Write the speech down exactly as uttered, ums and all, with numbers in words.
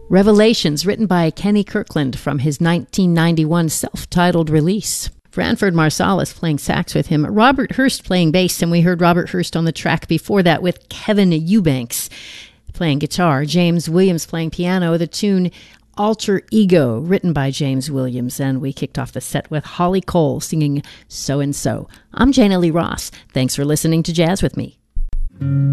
Revelations, written by Kenny Kirkland from his nineteen ninety-one self-titled release. Branford Marsalis playing sax with him, Robert Hurst playing bass, and we heard Robert Hurst on the track before that with Kevin Eubanks playing guitar, James Williams playing piano, the tune Alter Ego, written by James Williams, and we kicked off the set with Holly Cole singing So and So. I'm Jana Lee Ross. Thanks for listening to Jazz with Me.